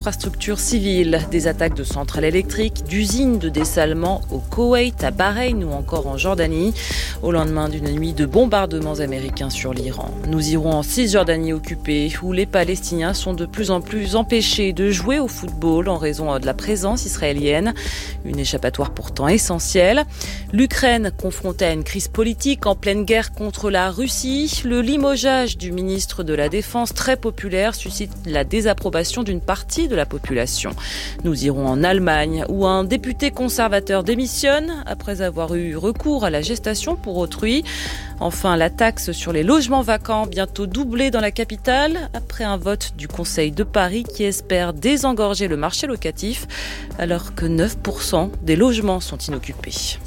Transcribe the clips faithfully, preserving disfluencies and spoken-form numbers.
infrastructures civiles, des attaques de centrales électriques, d'usines de dessalement au Koweït, à Bahreïn ou encore en Jordanie, au lendemain d'une nuit de bombardements américains sur l'Iran. Nous irons en Cisjordanie occupée, où les Palestiniens sont de plus en plus empêchés de jouer au football en raison de la présence israélienne, une échappatoire pourtant essentielle. L'Ukraine confrontée à une crise politique en pleine guerre contre la Russie, le limogeage du ministre de la Défense très populaire suscite la désapprobation d'une partie de la population. Nous irons en Allemagne où un député conservateur démissionne après avoir eu recours à la gestation pour autrui. Enfin, la taxe sur les logements vacants bientôt doublée dans la capitale après un vote du Conseil de Paris qui espère désengorger le marché locatif alors que neuf pour cent des logements sont inoccupés.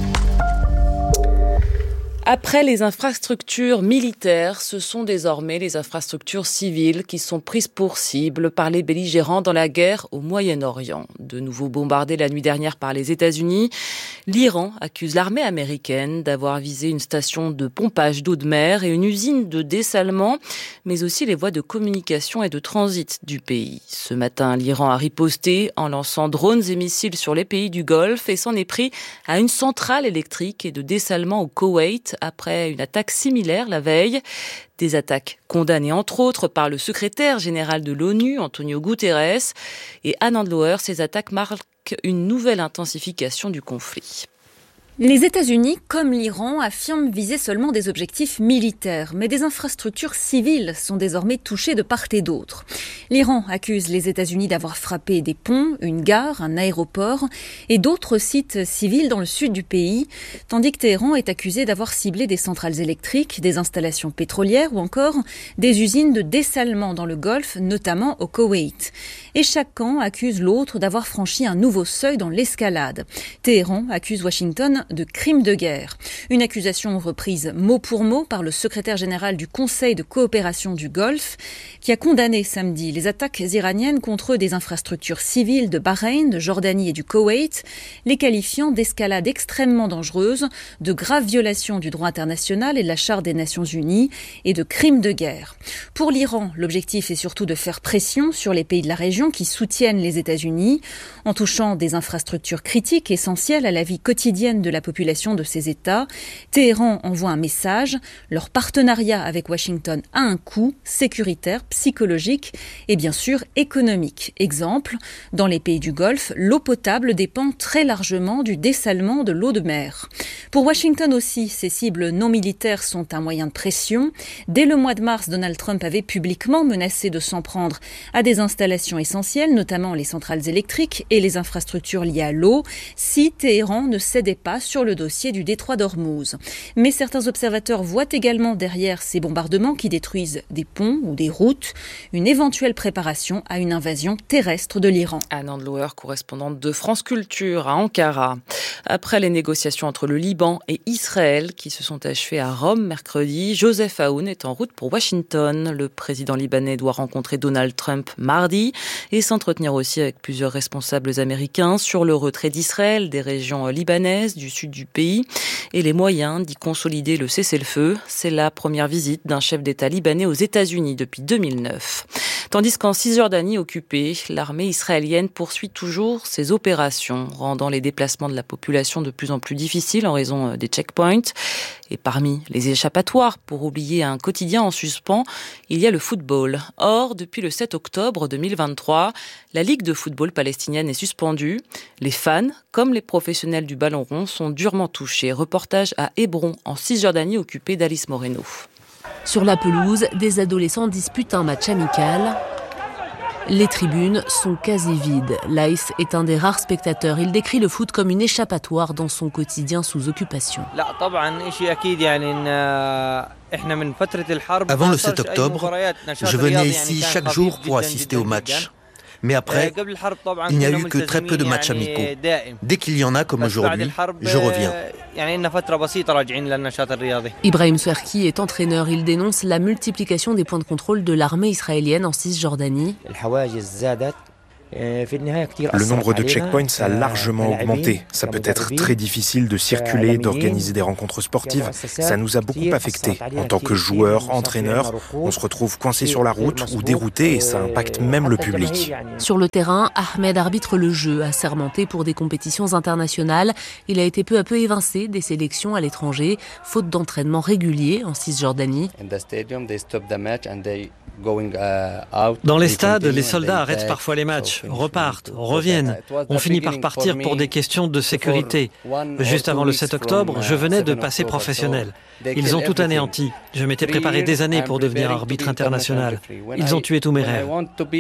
Après les infrastructures militaires, ce sont désormais les infrastructures civiles qui sont prises pour cible par les belligérants dans la guerre au Moyen-Orient. De nouveau bombardé la nuit dernière par les États-Unis, l'Iran accuse l'armée américaine d'avoir visé une station de pompage d'eau de mer et une usine de dessalement, mais aussi les voies de communication et de transit du pays. Ce matin, l'Iran a riposté en lançant drones et missiles sur les pays du Golfe et s'en est pris à une centrale électrique et de dessalement au Koweït, après une attaque similaire la veille. Des attaques condamnées entre autres par le secrétaire général de l'ONU, Antonio Guterres. Et Anne Andlauer, ces attaques marquent une nouvelle intensification du conflit. Les États-Unis, comme l'Iran, affirment viser seulement des objectifs militaires, mais des infrastructures civiles sont désormais touchées de part et d'autre. L'Iran accuse les États-Unis d'avoir frappé des ponts, une gare, un aéroport et d'autres sites civils dans le sud du pays, tandis que Téhéran est accusé d'avoir ciblé des centrales électriques, des installations pétrolières ou encore des usines de dessalement dans le Golfe, notamment au Koweït. Et chaque camp accuse l'autre d'avoir franchi un nouveau seuil dans l'escalade. Téhéran accuse Washington de crimes de guerre. Une accusation reprise mot pour mot par le secrétaire général du Conseil de coopération du Golfe, qui a condamné samedi les attaques iraniennes contre des infrastructures civiles de Bahreïn, de Jordanie et du Koweït, les qualifiant d'escalade extrêmement dangereuse, de graves violations du droit international et de la Charte des Nations Unies et de crimes de guerre. Pour l'Iran, l'objectif est surtout de faire pression sur les pays de la région qui soutiennent les États-Unis en touchant des infrastructures critiques essentielles à la vie quotidienne de la population de ces États. Téhéran envoie un message. Leur partenariat avec Washington a un coût sécuritaire, psychologique et bien sûr économique. Exemple, dans les pays du Golfe, l'eau potable dépend très largement du dessalement de l'eau de mer. Pour Washington aussi, ces cibles non militaires sont un moyen de pression. Dès le mois de mars, Donald Trump avait publiquement menacé de s'en prendre à des installations essentielles, notamment les centrales électriques et les infrastructures liées à l'eau, si Téhéran ne cédait pas sur le dossier du détroit d'Ormuz. Mais certains observateurs voient également derrière ces bombardements qui détruisent des ponts ou des routes une éventuelle préparation à une invasion terrestre de l'Iran. Anne Andlauer, correspondante de France Culture à Ankara. Après les négociations entre le Liban et Israël qui se sont achevées à Rome mercredi, Joseph Aoun est en route pour Washington. Le président libanais doit rencontrer Donald Trump mardi et s'entretenir aussi avec plusieurs responsables américains sur le retrait d'Israël des régions libanaises du sud du pays et les moyens d'y consolider le cessez-le-feu. C'est la première visite d'un chef d'État libanais aux États-Unis depuis deux mille neuf. Tandis qu'en Cisjordanie occupée, l'armée israélienne poursuit toujours ses opérations, rendant les déplacements de la population de plus en plus difficiles en raison des checkpoints. Et parmi les échappatoires pour oublier un quotidien en suspens, il y a le football. Or, depuis le sept octobre deux mille vingt-trois, la Ligue de football palestinienne est suspendue. Les fans, comme les professionnels du ballon rond, sont durement touchés. Reportage à Hébron, en Cisjordanie occupée d'Alice Moreno. Sur la pelouse, des adolescents disputent un match amical. Les tribunes sont quasi vides. Laïs est un des rares spectateurs. Il décrit le foot comme une échappatoire dans son quotidien sous occupation. Avant le sept octobre, je venais ici chaque jour pour assister aux matchs. Mais après, il n'y a eu que très peu de matchs amicaux. Dès qu'il y en a comme aujourd'hui, je reviens. Ibrahim Swerki est entraîneur. Il dénonce la multiplication des points de contrôle de l'armée israélienne en Cisjordanie. Le nombre de checkpoints a largement augmenté. Ça peut être très difficile de circuler, d'organiser des rencontres sportives. Ça nous a beaucoup affectés. En tant que joueurs, entraîneurs, on se retrouve coincé sur la route ou dérouté et ça impacte même le public. Sur le terrain, Ahmed arbitre le jeu, assermenté pour des compétitions internationales. Il a été peu à peu évincé des sélections à l'étranger, faute d'entraînement régulier en Cisjordanie. Dans les stades, les soldats arrêtent parfois les matchs, repartent, reviennent. On finit par partir pour des questions de sécurité. Juste avant le sept octobre, je venais de passer professionnel. Ils ont tout anéanti. Je m'étais préparé des années pour devenir arbitre international. Ils ont tué tous mes rêves.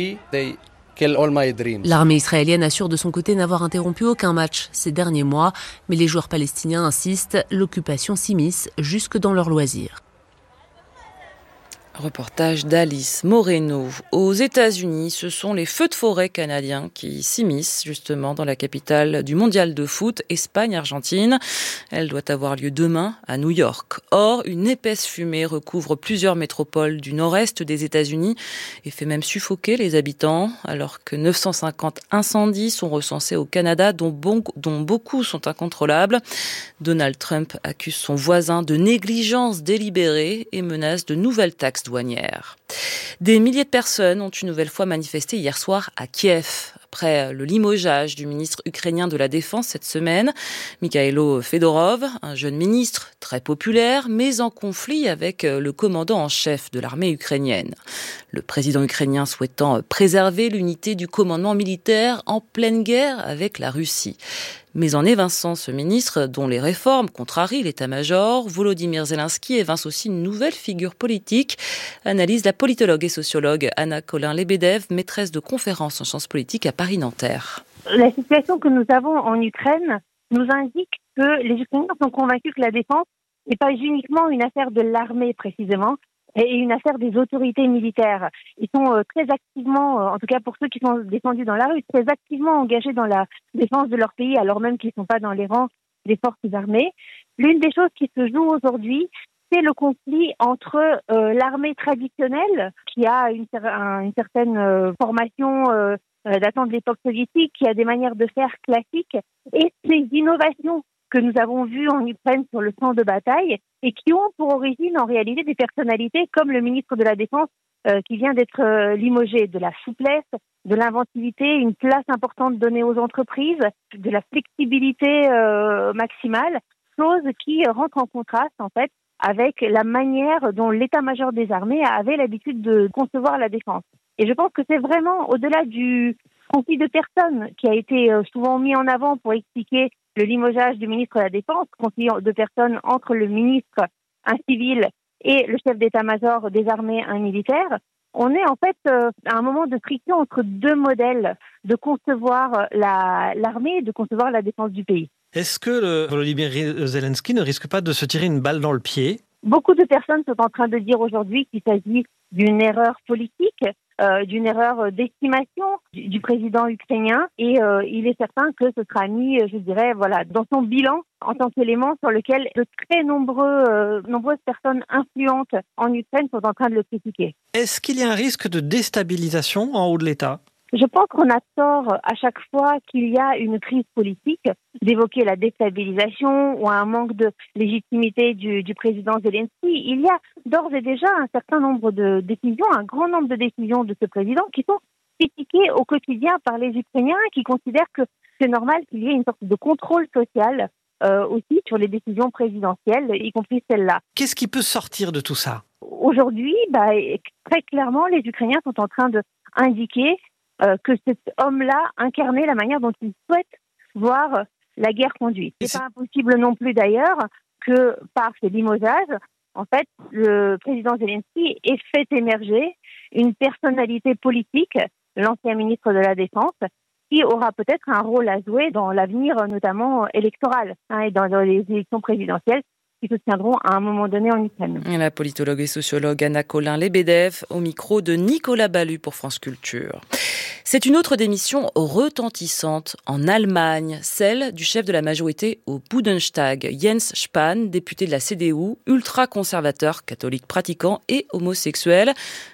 L'armée israélienne assure de son côté n'avoir interrompu aucun match ces derniers mois, mais les joueurs palestiniens insistent, l'occupation s'immisce jusque dans leurs loisirs. Reportage d'Alice Moreno. Aux États-Unis, ce sont les feux de forêt canadiens qui s'immiscent justement dans la capitale du mondial de foot, Espagne-Argentine. Elle doit avoir lieu demain à New York. Or, une épaisse fumée recouvre plusieurs métropoles du nord-est des États-Unis et fait même suffoquer les habitants, alors que neuf cent cinquante incendies sont recensés au Canada, dont, bon, dont beaucoup sont incontrôlables. Donald Trump accuse son voisin de négligence délibérée et menace de nouvelles taxes douanières. Des milliers de personnes ont une nouvelle fois manifesté hier soir à Kiev. Après le limogeage du ministre ukrainien de la Défense cette semaine, Mikhailo Fedorov, un jeune ministre très populaire, mais en conflit avec le commandant en chef de l'armée ukrainienne. Le président ukrainien souhaitant préserver l'unité du commandement militaire en pleine guerre avec la Russie. Mais en évinçant ce ministre, dont les réformes contrarient l'état-major, Volodymyr Zelensky évince aussi une nouvelle figure politique, analyse la politologue et sociologue Anna Colin-Lebedev, maîtresse de conférences en sciences politiques à Paris-Nanterre. La situation que nous avons en Ukraine nous indique que les Ukrainiens sont convaincus que la défense n'est pas uniquement une affaire de l'armée précisément, et une affaire des autorités militaires. Ils sont euh, très activement, euh, en tout cas pour ceux qui sont descendus dans la rue, très activement engagés dans la défense de leur pays, alors même qu'ils ne sont pas dans les rangs des forces armées. L'une des choses qui se joue aujourd'hui, c'est le conflit entre euh, l'armée traditionnelle, qui a une, un, une certaine euh, formation euh, datant de l'époque soviétique, qui a des manières de faire classiques, et ces innovations que nous avons vues en Ukraine sur le champ de bataille et qui ont pour origine en réalité des personnalités comme le ministre de la Défense euh, qui vient d'être euh, limogé, de la souplesse, de l'inventivité, une place importante donnée aux entreprises, de la flexibilité euh, maximale, chose qui rentre en contraste en fait avec la manière dont l'état-major des armées avait l'habitude de concevoir la défense. Et je pense que c'est vraiment au-delà du conflit de personnes qui a été euh, souvent mis en avant pour expliquer le limogeage du ministre de la Défense, conflit de personnes entre le ministre, un civil, et le chef d'état-major des armées, un militaire. On est en fait euh, à un moment de friction entre deux modèles de concevoir la, l'armée et de concevoir la défense du pays. Est-ce que le Volodymyr Zelensky ne risque pas de se tirer une balle dans le pied ? Beaucoup de personnes sont en train de dire aujourd'hui qu'il s'agit d'une erreur politique, euh, d'une erreur d'estimation du, du président ukrainien, et euh, il est certain que ce sera mis, je dirais, voilà, dans son bilan en tant qu'élément sur lequel de très nombreux, euh, nombreuses personnes influentes en Ukraine sont en train de le critiquer. Est-ce qu'il y a un risque de déstabilisation en haut de l'État ? Je pense qu'on a tort à chaque fois qu'il y a une crise politique d'évoquer la déstabilisation ou un manque de légitimité du, du président Zelensky. Il y a d'ores et déjà un certain nombre de décisions, un grand nombre de décisions de ce président qui sont critiquées au quotidien par les Ukrainiens et qui considèrent que c'est normal qu'il y ait une sorte de contrôle social euh, aussi sur les décisions présidentielles, y compris celle-là. Qu'est-ce qui peut sortir de tout ça ? Aujourd'hui, bah, très clairement, les Ukrainiens sont en train d'indiquer Euh, que cet homme-là incarnait la manière dont il souhaite voir la guerre conduite. C'est pas impossible non plus d'ailleurs que par ces limogeages, en fait, le président Zelensky ait fait émerger une personnalité politique, l'ancien ministre de la Défense, qui aura peut-être un rôle à jouer dans l'avenir, notamment électoral, hein, et dans les élections présidentielles qui se tiendront à un moment donné en Ukraine. La politologue et sociologue Anna Colin-Lebedev au micro de Nicolas Ballu pour France Culture. C'est une autre démission retentissante en Allemagne, celle du chef de la majorité au Bundestag, Jens Spahn, député de la C D U, ultra-conservateur, catholique pratiquant et homosexuel.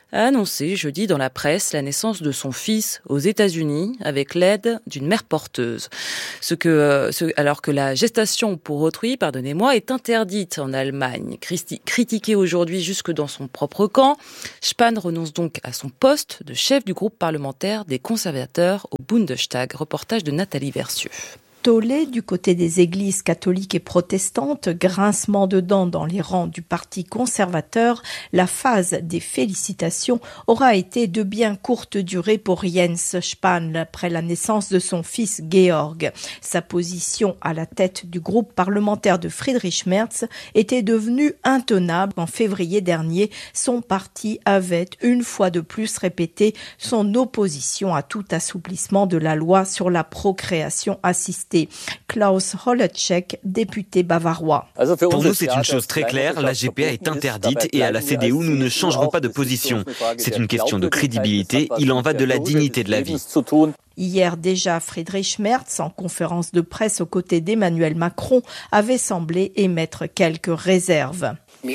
a annoncé jeudi dans la presse la naissance de son fils aux États-Unis avec l'aide d'une mère porteuse. Ce que, ce, alors que la gestation pour autrui, pardonnez-moi, est interdite en Allemagne. Christi, critiqué aujourd'hui jusque dans son propre camp, Spahn renonce donc à son poste de chef du groupe parlementaire des conservateurs au Bundestag. Reportage de Nathalie Versieux. Tollé du côté des églises catholiques et protestantes, grincement de dents dans les rangs du parti conservateur, la phase des félicitations aura été de bien courte durée pour Jens Spahn après la naissance de son fils Georg. Sa position à la tête du groupe parlementaire de Friedrich Merz était devenue intenable. En février dernier, son parti avait une fois de plus répété son opposition à tout assouplissement de la loi sur la procréation assistée. Klaus Holleczek, député bavarois. Pour nous, c'est une chose très claire, la G P A est interdite et à la C D U, nous ne changerons pas de position. C'est une question de crédibilité, il en va de la dignité de la vie. Hier déjà, Friedrich Merz, en conférence de presse aux côtés d'Emmanuel Macron, avait semblé émettre quelques réserves.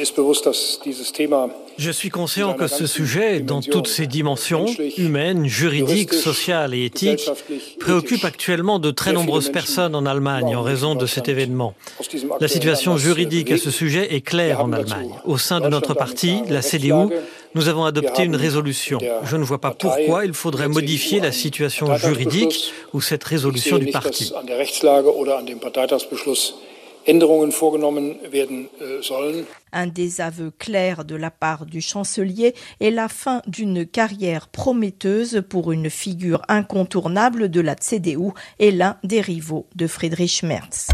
Je suis conscient que ce sujet, dans toutes ses dimensions, humaines, juridiques, sociales et éthiques, préoccupe actuellement de très nombreuses personnes en Allemagne en raison de cet événement. La situation juridique à ce sujet est claire en Allemagne. Au sein de notre parti, la C D U, nous avons adopté une résolution. Je ne vois pas pourquoi il faudrait modifier la situation juridique ou cette résolution du parti. Un désaveu clair de la part du chancelier est la fin d'une carrière prometteuse pour une figure incontournable de la C D U et l'un des rivaux de Friedrich Merz.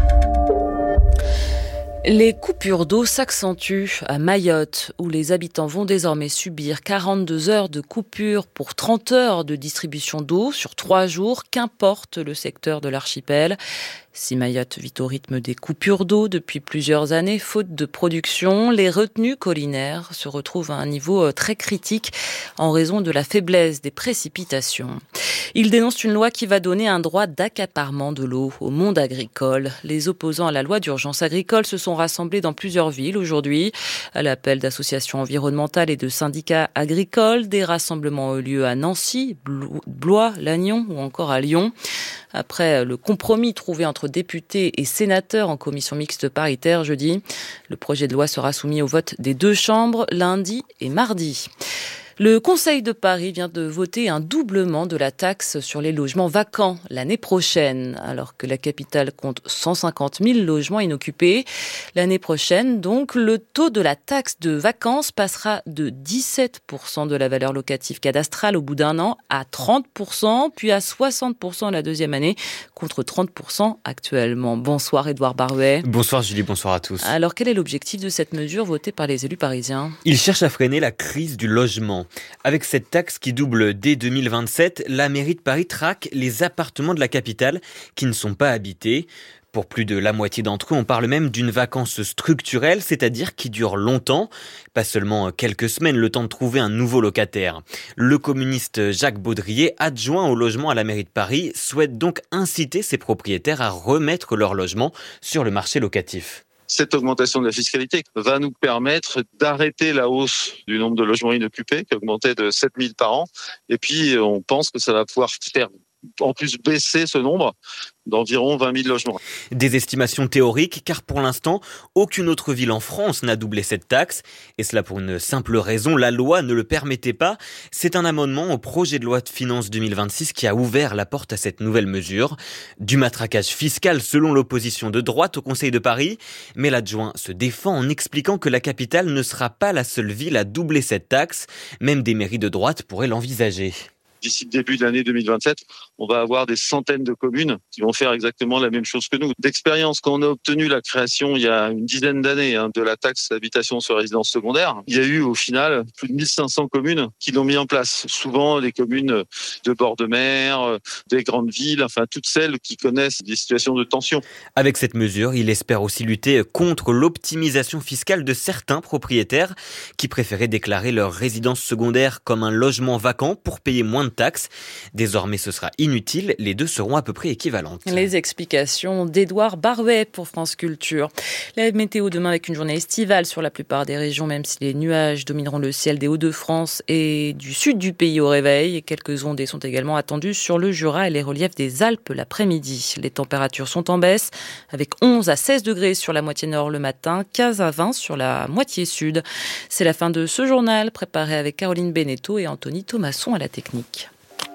Les coupures d'eau s'accentuent à Mayotte, où les habitants vont désormais subir quarante-deux heures de coupure pour trente heures de distribution d'eau sur trois jours, qu'importe le secteur de l'archipel. Si Mayotte vit au rythme des coupures d'eau depuis plusieurs années, faute de production, les retenues collinaires se retrouvent à un niveau très critique en raison de la faiblesse des précipitations. Ils dénoncent une loi qui va donner un droit d'accaparement de l'eau au monde agricole. Les opposants à la loi d'urgence agricole se sont rassemblés dans plusieurs villes aujourd'hui, à l'appel d'associations environnementales et de syndicats agricoles. Des rassemblements ont eu lieu à Nancy, Blois, Lannion ou encore à Lyon. Après le compromis trouvé entre députés et sénateurs en commission mixte paritaire jeudi, le projet de loi sera soumis au vote des deux chambres lundi et mardi. Le Conseil de Paris vient de voter un doublement de la taxe sur les logements vacants l'année prochaine, alors que la capitale compte cent cinquante mille logements inoccupés. L'année prochaine, donc, le taux de la taxe de vacances passera de dix-sept pour cent de la valeur locative cadastrale au bout d'un an à trente pour cent, puis à soixante pour cent la deuxième année, contre trente pour cent actuellement. Bonsoir Édouard Baruet. Bonsoir Julie, bonsoir à tous. Alors, quel est l'objectif de cette mesure votée par les élus parisiens ? Ils cherchent à freiner la crise du logement. Avec cette taxe qui double dès deux mille vingt-sept, la mairie de Paris traque les appartements de la capitale qui ne sont pas habités. Pour plus de la moitié d'entre eux, on parle même d'une vacance structurelle, c'est-à-dire qui dure longtemps, pas seulement quelques semaines, le temps de trouver un nouveau locataire. Le communiste Jacques Baudrier, adjoint au logement à la mairie de Paris, souhaite donc inciter ses propriétaires à remettre leur logement sur le marché locatif. Cette augmentation de la fiscalité va nous permettre d'arrêter la hausse du nombre de logements inoccupés qui augmentait de sept mille par an. Et puis, on pense que ça va pouvoir faire en plus baisser ce nombre d'environ vingt mille logements. Des estimations théoriques, car pour l'instant, aucune autre ville en France n'a doublé cette taxe. Et cela pour une simple raison, la loi ne le permettait pas. C'est un amendement au projet de loi de finances deux mille vingt-six qui a ouvert la porte à cette nouvelle mesure. Du matraquage fiscal selon l'opposition de droite au Conseil de Paris. Mais l'adjoint se défend en expliquant que la capitale ne sera pas la seule ville à doubler cette taxe. Même des mairies de droite pourraient l'envisager. D'ici le début de l'année deux mille vingt-sept, on va avoir des centaines de communes qui vont faire exactement la même chose que nous. D'expérience, quand on a obtenu la création il y a une dizaine d'années hein, de la taxe d'habitation sur résidence secondaire, il y a eu au final plus de mille cinq cents communes qui l'ont mis en place. Souvent les communes de bord de mer, des grandes villes, enfin toutes celles qui connaissent des situations de tension. Avec cette mesure, il espère aussi lutter contre l'optimisation fiscale de certains propriétaires qui préféraient déclarer leur résidence secondaire comme un logement vacant pour payer moins de de taxe. Désormais, ce sera inutile. Les deux seront à peu près équivalentes. Les explications d'Édouard Barouet pour France Culture. La météo demain avec une journée estivale sur la plupart des régions, même si les nuages domineront le ciel des Hauts-de-France et du sud du pays au réveil. Quelques ondées sont également attendues sur le Jura et les reliefs des Alpes l'après-midi. Les températures sont en baisse avec onze à seize degrés sur la moitié nord le matin, quinze à vingt sur la moitié sud. C'est la fin de ce journal préparé avec Caroline Beneteau et Anthony Thomasson à la technique.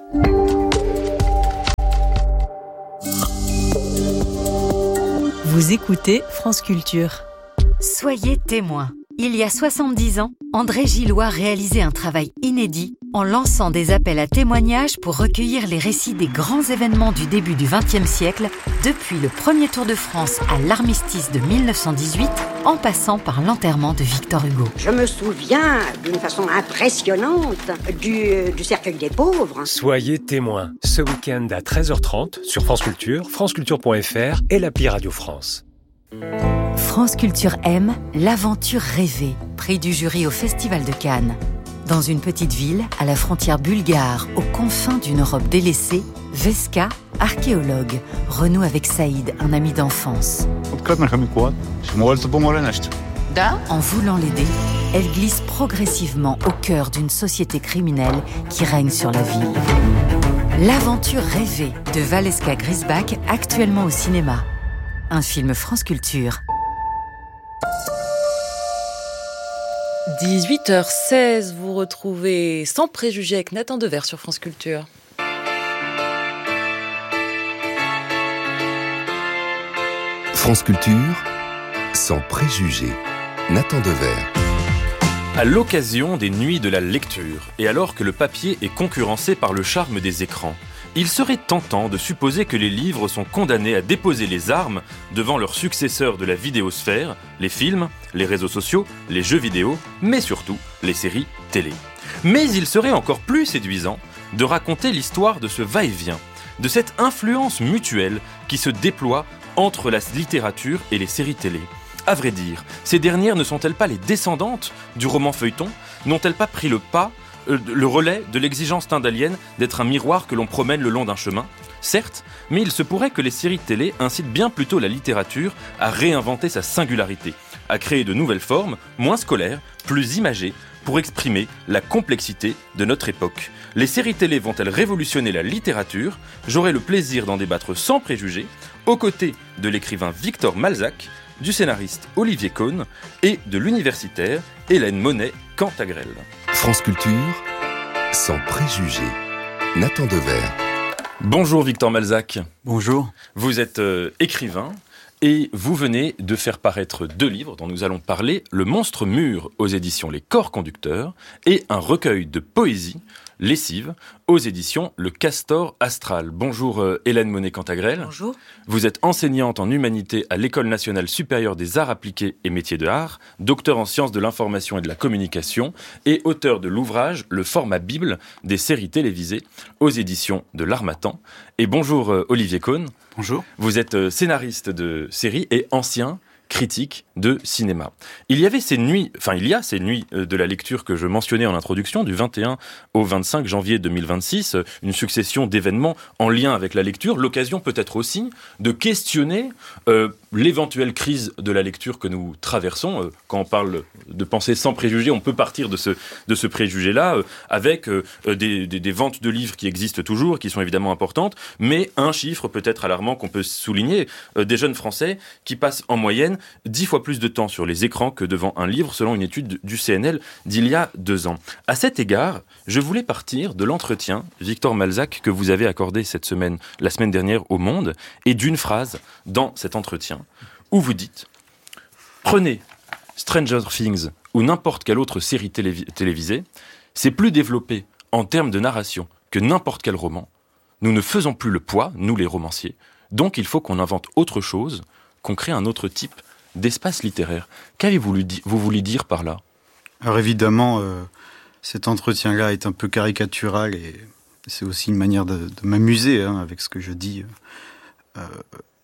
Vous écoutez France Culture. Soyez témoins. Il y a soixante-dix ans, André Gillois réalisait un travail inédit en lançant des appels à témoignages pour recueillir les récits des grands événements du début du vingtième siècle, depuis le premier Tour de France à l'armistice de mille neuf cent dix-huit, en passant par l'enterrement de Victor Hugo. Je me souviens d'une façon impressionnante du, du cercueil des pauvres. Soyez témoins, ce week-end à treize heures trente sur France Culture, franceculture point f r et l'appli Radio France. France Culture aime l'aventure rêvée, prix du jury au Festival de Cannes. Dans une petite ville, à la frontière bulgare, aux confins d'une Europe délaissée, Veska, archéologue, renoue avec Saïd, un ami d'enfance. En voulant l'aider, elle glisse progressivement au cœur d'une société criminelle qui règne sur la ville. L'aventure rêvée de Valeska Grisbach, actuellement au cinéma. Un film France Culture. dix-huit heures seize, vous retrouvez Sans préjugés avec Nathan Dever sur France Culture. France Culture, Sans préjugés, Nathan Dever. À l'occasion des Nuits de la lecture, et alors que le papier est concurrencé par le charme des écrans, il serait tentant de supposer que les livres sont condamnés à déposer les armes devant leurs successeurs de la vidéosphère, les films, les réseaux sociaux, les jeux vidéo, mais surtout les séries télé. Mais il serait encore plus séduisant de raconter l'histoire de ce va-et-vient, de cette influence mutuelle qui se déploie entre la littérature et les séries télé. À vrai dire, ces dernières ne sont-elles pas les descendantes du roman feuilleton ? N'ont-elles pas pris le pas le relais de l'exigence stendhalienne d'être un miroir que l'on promène le long d'un chemin ? Certes, mais il se pourrait que les séries télé incitent bien plutôt la littérature à réinventer sa singularité, à créer de nouvelles formes, moins scolaires, plus imagées, pour exprimer la complexité de notre époque. Les séries télé vont-elles révolutionner la littérature ? J'aurai le plaisir d'en débattre sans préjugés, aux côtés de l'écrivain Victor Malzac, du scénariste Olivier Cohn et de l'universitaire Hélène Monet-Cantagrel. France Culture, Sans préjugés, Nathan Dever. Bonjour Victor Malzac. Bonjour. Vous êtes euh, écrivain et vous venez de faire paraître deux livres dont nous allons parler, Le Monstre Mûr aux éditions Les Corps Conducteurs et un recueil de poésie, Lessive, aux éditions Le Castor Astral. Bonjour euh, Hélène Monet-Cantagrel. Bonjour. Vous êtes enseignante en humanité à l'École nationale supérieure des arts appliqués et métiers de art, docteur en sciences de l'information et de la communication et auteur de l'ouvrage Le format Bible des séries télévisées aux éditions de l'Harmattan. Et bonjour euh, Olivier Cohn. Bonjour. Vous êtes euh, scénariste de séries et ancien critique de cinéma. Il y avait ces nuits, enfin il y a ces nuits de la lecture que je mentionnais en introduction, du vingt et un au vingt-cinq janvier deux mille vingt-six, une succession d'événements en lien avec la lecture, l'occasion peut-être aussi de questionner euh, l'éventuelle crise de la lecture que nous traversons. Euh, quand on parle de penser sans préjugés, on peut partir de ce, de ce préjugé-là, euh, avec euh, des, des, des ventes de livres qui existent toujours, qui sont évidemment importantes, mais un chiffre peut-être alarmant qu'on peut souligner, euh, des jeunes Français qui passent en moyenne dix fois plus de temps sur les écrans que devant un livre, selon une étude du C N L d'il y a deux ans. À cet égard, je voulais partir de l'entretien, Victor Malzac, que vous avez accordé cette semaine, la semaine dernière au Monde, et d'une phrase dans cet entretien, où vous dites « Prenez Stranger Things ou n'importe quelle autre série télévi- télévisée, c'est plus développé en termes de narration que n'importe quel roman. Nous ne faisons plus le poids, nous les romanciers, donc il faut qu'on invente autre chose, qu'on crée un autre type d'espace littéraire. » Qu'avez-vous vous voulu dire par là ? Alors évidemment, euh, cet entretien-là est un peu caricatural et c'est aussi une manière de, de m'amuser hein, avec ce que je dis. Euh,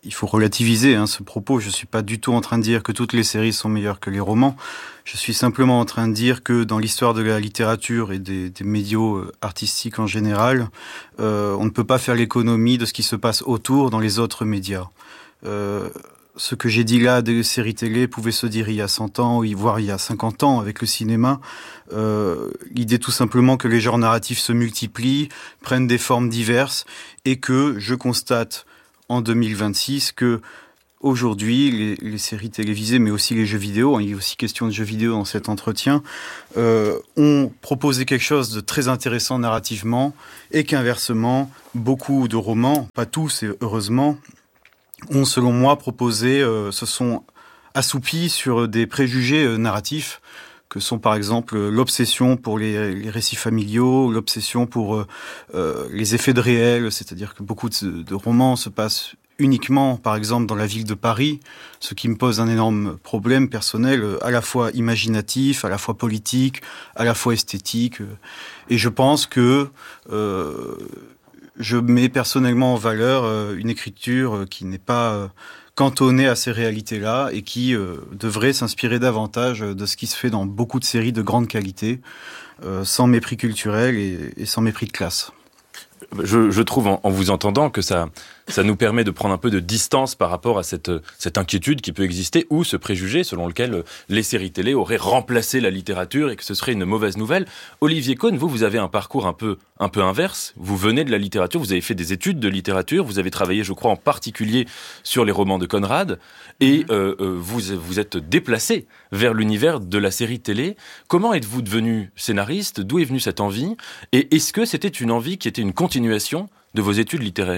il faut relativiser hein, ce propos. Je suis pas du tout en train de dire que toutes les séries sont meilleures que les romans. Je suis simplement en train de dire que dans l'histoire de la littérature et des, des médias artistiques en général, euh, on ne peut pas faire l'économie de ce qui se passe autour dans les autres médias. Euh, ce que j'ai dit là des séries télé pouvait se dire il y a cent ans, voire il y a cinquante ans avec le cinéma. Euh, l'idée tout simplement que les genres narratifs se multiplient, prennent des formes diverses et que je constate en deux mille vingt-six que aujourd'hui les, les séries télévisées mais aussi les jeux vidéo, hein, il y a aussi question de jeux vidéo dans cet entretien, euh, ont proposé quelque chose de très intéressant narrativement et qu'inversement beaucoup de romans, pas tous et heureusement, ont selon moi proposé, euh, se sont assoupis sur des préjugés euh, narratifs que sont par exemple l'obsession pour les, les récits familiaux, l'obsession pour euh, euh, les effets de réel, c'est-à-dire que beaucoup de, de romans se passent uniquement, par exemple, dans la ville de Paris, ce qui me pose un énorme problème personnel, à la fois imaginatif, à la fois politique, à la fois esthétique. Et je pense que euh, je mets personnellement en valeur euh, une écriture qui n'est pas euh, cantonnée à ces réalités-là et qui euh, devrait s'inspirer davantage de ce qui se fait dans beaucoup de séries de grande qualité, euh, sans mépris culturel et, et sans mépris de classe. Je, je trouve en, en vous entendant que ça, ça nous permet de prendre un peu de distance par rapport à cette, cette inquiétude qui peut exister ou ce préjugé selon lequel les séries télé auraient remplacé la littérature et que ce serait une mauvaise nouvelle. Olivier Cohn, vous, vous avez un parcours un peu, un peu inverse. Vous venez de la littérature, vous avez fait des études de littérature, vous avez travaillé, je crois, en particulier sur les romans de Conrad et euh, euh, vous vous êtes déplacé vers l'univers de la série télé. Comment êtes-vous devenu scénariste ? D'où est venue cette envie ? Et est-ce que c'était une envie qui était une continuation de vos études littéraires ?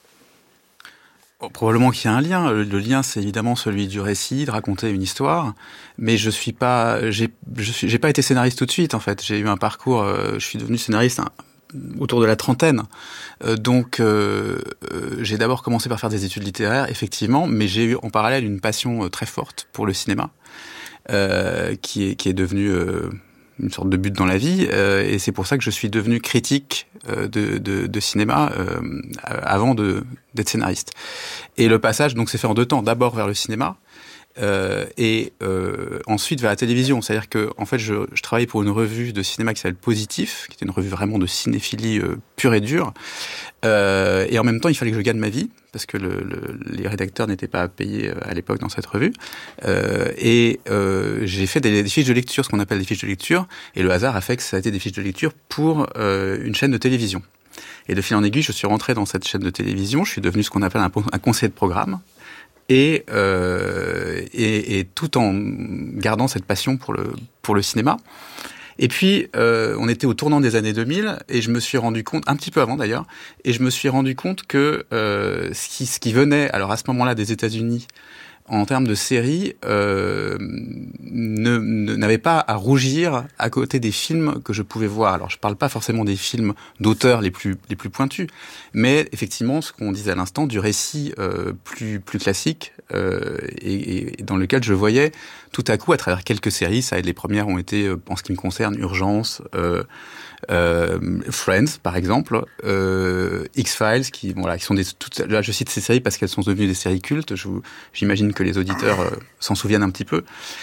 Oh, probablement qu'il y a un lien. Le lien, c'est évidemment celui du récit, de raconter une histoire. Mais je suis pas, j'ai, je suis, j'ai pas été scénariste tout de suite, en fait. J'ai eu un parcours, euh, je suis devenu scénariste hein, autour de la trentaine. Euh, donc, euh, euh, j'ai d'abord commencé par faire des études littéraires, effectivement, mais j'ai eu en parallèle une passion euh, très forte pour le cinéma, euh, qui est, qui est devenue euh, une sorte de but dans la vie, euh, et c'est pour ça que je suis devenu critique euh, de, de, de cinéma euh, avant de, d'être scénariste. Et le passage donc s'est fait en deux temps, d'abord vers le cinéma, euh, et euh, ensuite vers la télévision. C'est-à-dire que en fait, je, je travaillais pour une revue de cinéma qui s'appelle Positif, qui était une revue vraiment de cinéphilie euh, pure et dure, euh, et en même temps, il fallait que je gagne ma vie, parce que le, le, les rédacteurs n'étaient pas payés à l'époque dans cette revue. Euh, et euh, j'ai fait des, des fiches de lecture, ce qu'on appelle des fiches de lecture, et le hasard a fait que ça a été des fiches de lecture pour euh, une chaîne de télévision. Et de fil en aiguille, je suis rentré dans cette chaîne de télévision, je suis devenu ce qu'on appelle un, un conseiller de programme, et, euh, et, et tout en gardant cette passion pour le, pour le cinéma. Et puis, euh, on était au tournant des années deux mille, et je me suis rendu compte, un petit peu avant d'ailleurs, et je me suis rendu compte que euh, ce, qui, ce qui venait, alors à ce moment-là, des États-Unis, en termes de séries, euh, ne, ne, n'avait pas à rougir à côté des films que je pouvais voir. Alors, je parle pas forcément des films d'auteurs les plus les plus pointus, mais effectivement, ce qu'on disait à l'instant, du récit euh, plus plus classique euh, et, et dans lequel je voyais tout à coup, à travers quelques séries, ça, les premières ont été, en ce qui me concerne, Urgence, euh, euh, Friends, par exemple, euh, X-Files, qui, bon, voilà, qui sont des, toutes, là, je cite ces séries parce qu'elles sont devenues des séries cultes. Je vous, j'imagine que les auditeurs euh, s'en souviennent un petit peu.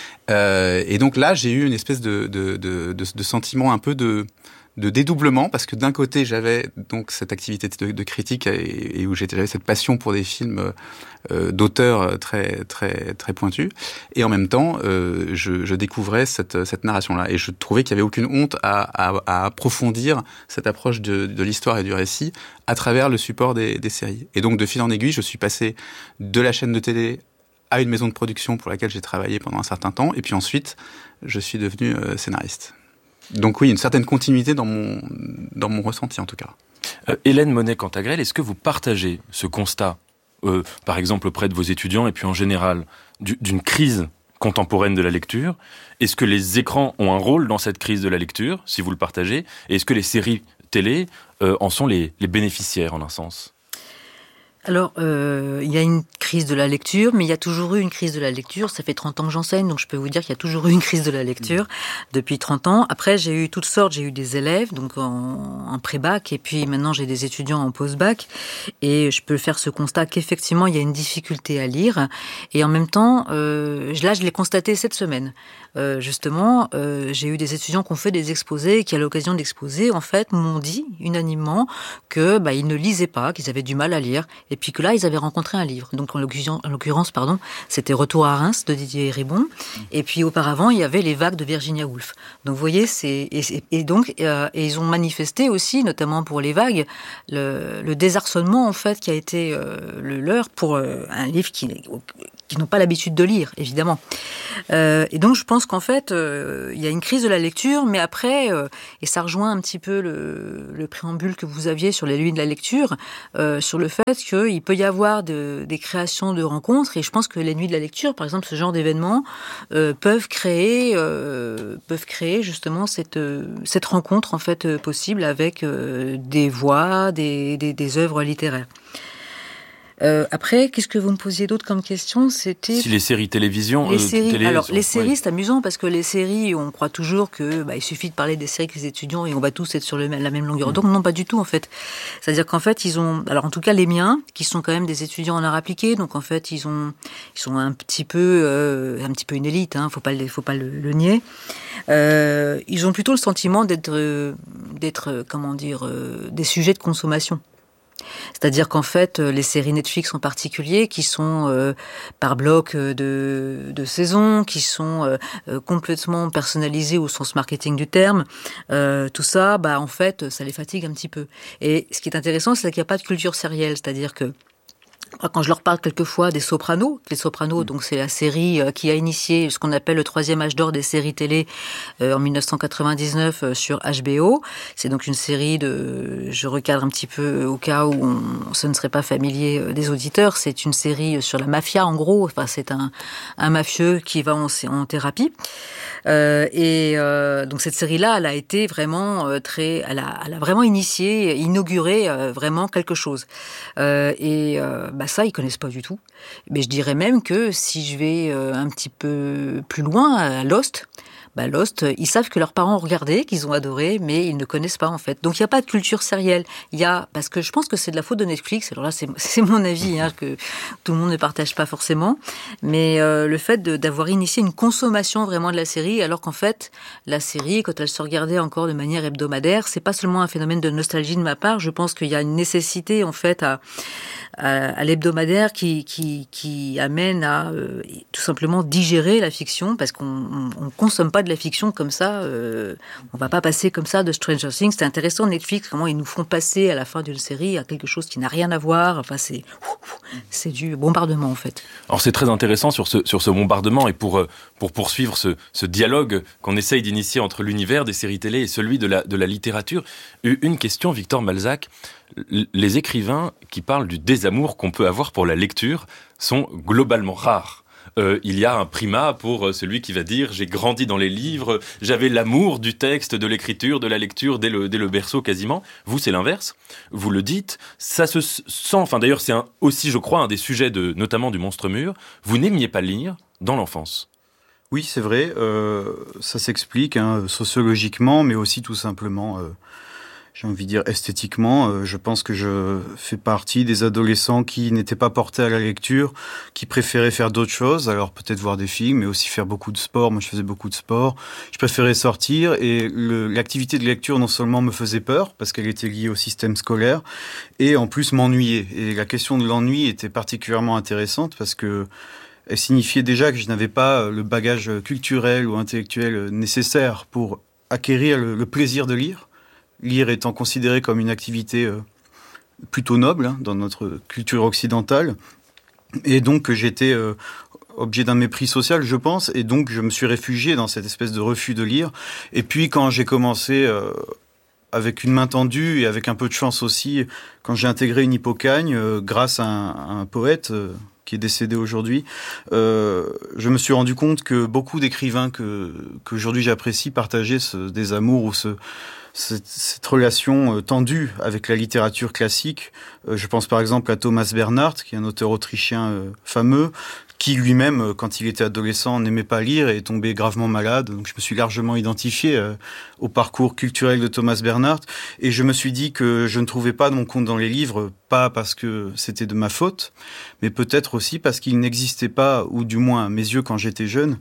Euh, et donc là, j'ai eu une espèce de, de, de, de, de sentiment un peu de, de dédoublement, parce que d'un côté, j'avais donc cette activité de, de critique et, et où j'avais cette passion pour des films euh, d'auteurs très très très pointus, et en même temps, euh, je, je découvrais cette, cette narration-là, et je trouvais qu'il y avait aucune honte à, à, à approfondir cette approche de, de l'histoire et du récit à travers le support des, des séries. Et donc, de fil en aiguille, je suis passé de la chaîne de télé à une maison de production pour laquelle j'ai travaillé pendant un certain temps, et puis ensuite, je suis devenu euh, scénariste. Donc oui, une certaine continuité dans mon, dans mon ressenti en tout cas. Euh, Hélène Monet-Cantagrel, est-ce que vous partagez ce constat, euh, par exemple auprès de vos étudiants et puis en général, du, d'une crise contemporaine de la lecture ? Est-ce que les écrans ont un rôle dans cette crise de la lecture, si vous le partagez ? Et est-ce que les séries télé euh, en sont les, les bénéficiaires en un sens ? Alors, euh, il y a une crise de la lecture, mais il y a toujours eu une crise de la lecture. Ça fait trente ans que j'enseigne, donc je peux vous dire qu'il y a toujours eu une crise de la lecture depuis trente ans. Après, j'ai eu toutes sortes. J'ai eu des élèves, donc en, en pré-bac, et puis maintenant j'ai des étudiants en post-bac. Et je peux faire ce constat qu'effectivement, il y a une difficulté à lire. Et en même temps, euh, là, je l'ai constaté cette semaine. Euh, justement, euh, j'ai eu des étudiants qui ont fait des exposés, qui à l'occasion d'exposés, en fait, m'ont dit unanimement que bah, ils ne lisaient pas, qu'ils avaient du mal à lire, et puis que là, ils avaient rencontré un livre. Donc, en l'occurrence, en l'occurrence pardon, c'était Retour à Reims de Didier Ribon, et puis auparavant, il y avait Les Vagues de Virginia Woolf. Donc, vous voyez, c'est et, et donc, euh, et ils ont manifesté aussi, notamment pour Les Vagues, le, le désarçonnement en fait qui a été euh, le leur pour euh, un livre qui qui n'ont pas l'habitude de lire, évidemment. Euh, et donc, je pense qu'en fait, euh, il y a une crise de la lecture, mais après, euh, et ça rejoint un petit peu le, le préambule que vous aviez sur les nuits de la lecture, euh, sur le fait qu'il peut y avoir de, des créations de rencontres, et je pense que les nuits de la lecture, par exemple, ce genre d'événements, euh, peuvent créer, euh, peuvent créer justement cette, cette rencontre en fait euh, possible avec euh, des voix, des, des, des œuvres littéraires. Euh, après, qu'est-ce que vous me posiez d'autre comme question? C'était si les séries télévision. Les euh, séries. Télé, Alors, sont... les séries, ouais. c'est amusant parce que les séries, on croit toujours que bah, il suffit de parler des séries avec les étudiants et on va tous être sur le, la même longueur d'onde. Mmh. Non, pas du tout en fait. C'est-à-dire qu'en fait, ils ont, alors en tout cas les miens, qui sont quand même des étudiants en art appliqué, donc en fait, ils ont, ils sont un petit peu, euh, un petit peu une élite. Hein, faut pas, faut pas le, le nier. Euh, ils ont plutôt le sentiment d'être, euh, d'être, euh, comment dire, euh, des sujets de consommation. C'est-à-dire qu'en fait, les séries Netflix en particulier, qui sont euh, par bloc de, de saison, qui sont euh, complètement personnalisées au sens marketing du terme, euh, tout ça, bah en fait, ça les fatigue un petit peu. Et ce qui est intéressant, c'est qu'il n'y a pas de culture sérielle, c'est-à-dire que quand je leur parle quelquefois des Sopranos, les Sopranos, mmh. donc c'est la série qui a initié ce qu'on appelle le troisième âge d'or des séries télé euh, en dix-neuf cent quatre-vingt-dix-neuf euh, sur H B O. C'est donc une série de, je recadre un petit peu au cas où on, ce ne serait pas familier euh, des auditeurs. C'est une série sur la mafia en gros. Enfin, c'est un, un mafieux qui va en, en thérapie. Euh, et euh, donc cette série-là, elle a été vraiment euh, très, elle a, elle a vraiment initié, inauguré euh, vraiment quelque chose. Euh, et euh, bah ça, ils connaissent pas du tout. Mais je dirais même que si je vais euh, un petit peu plus loin, à Lost, bah Lost, ils savent que leurs parents ont regardé, qu'ils ont adoré, mais ils ne connaissent pas en fait. Donc il n'y a pas de culture sérielle. Il y a, parce que je pense que c'est de la faute de Netflix. Alors là, c'est, c'est mon avis, hein, que tout le monde ne partage pas forcément. Mais euh, le fait de, d'avoir initié une consommation vraiment de la série, alors qu'en fait, la série, quand elle se regardait encore de manière hebdomadaire, c'est pas seulement un phénomène de nostalgie de ma part. Je pense qu'il y a une nécessité en fait à à, à l'hebdomadaire qui, qui, qui amène à euh, tout simplement digérer la fiction, parce qu'on on, on consomme pas de la fiction comme ça, euh, on va pas passer comme ça de Stranger Things. C'est intéressant Netflix, comment ils nous font passer à la fin d'une série à quelque chose qui n'a rien à voir, enfin c'est, c'est du bombardement en fait. Alors c'est très intéressant sur ce, sur ce bombardement, et pour, pour poursuivre ce, ce dialogue qu'on essaye d'initier entre l'univers des séries télé et celui de la, de la littérature, une question, Victor Malzac. Les écrivains qui parlent du désamour qu'on peut avoir pour la lecture sont globalement rares. Euh, il y a un primat pour celui qui va dire « j'ai grandi dans les livres, j'avais l'amour du texte, de l'écriture, de la lecture dès le, dès le berceau quasiment ». Vous, c'est l'inverse. Vous le dites, ça se sent... Enfin, d'ailleurs, c'est un, aussi, je crois, un des sujets, de, notamment du Monstre Mûr. Vous n'aimiez pas lire dans l'enfance. Oui, c'est vrai. Euh, ça s'explique hein, sociologiquement, mais aussi tout simplement... Euh J'ai envie de dire esthétiquement, euh, je pense que je fais partie des adolescents qui n'étaient pas portés à la lecture, qui préféraient faire d'autres choses, alors peut-être voir des films, mais aussi faire beaucoup de sport. Moi, je faisais beaucoup de sport. Je préférais sortir, et le, l'activité de lecture non seulement me faisait peur, parce qu'elle était liée au système scolaire, et en plus m'ennuyait. Et la question de l'ennui était particulièrement intéressante, parce que elle signifiait déjà que je n'avais pas le bagage culturel ou intellectuel nécessaire pour acquérir le, le plaisir de lire. Lire étant considéré comme une activité euh, plutôt noble hein, dans notre culture occidentale. Et donc j'étais euh, objet d'un mépris social, je pense. Et donc je me suis réfugié dans cette espèce de refus de lire. Et puis quand j'ai commencé, euh, avec une main tendue et avec un peu de chance aussi, quand j'ai intégré une Hippocagne, euh, grâce à un, à un poète... Euh, qui est décédé aujourd'hui, euh, je me suis rendu compte que beaucoup d'écrivains que qu'aujourd'hui j'apprécie partageaient ce désamour ou ce cette, cette relation euh, tendue avec la littérature classique. Euh, je pense par exemple à Thomas Bernhard, qui est un auteur autrichien euh, fameux, qui lui-même, quand il était adolescent, n'aimait pas lire et est tombé gravement malade. Donc je me suis largement identifié euh, au parcours culturel de Thomas Bernhard. Et je me suis dit que je ne trouvais pas mon compte dans les livres, pas parce que c'était de ma faute, mais peut-être aussi parce qu'il n'existait pas, ou du moins à mes yeux quand j'étais jeune,